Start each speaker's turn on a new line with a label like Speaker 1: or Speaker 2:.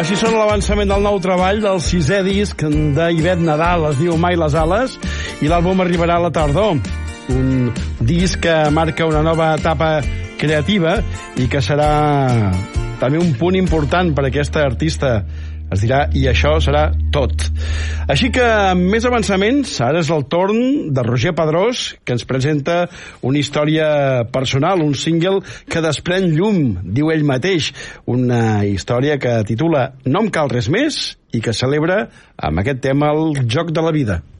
Speaker 1: Així sona l'avançament del nou treball del 6è disc d'Ivet Nadal, es diu Mai les ales, i l'àlbum arribarà a la tardor. Un disc que marca una nova etapa creativa i que serà també un punt important per a aquesta artista. Es dirà, i això serà tot. Així que, amb més avançaments, ara és el torn de Roger Pedrós, que ens presenta una història personal, un single que desprèn llum, diu ell mateix. Una història que titula No em cal res més i que celebra amb aquest tema el joc de la vida.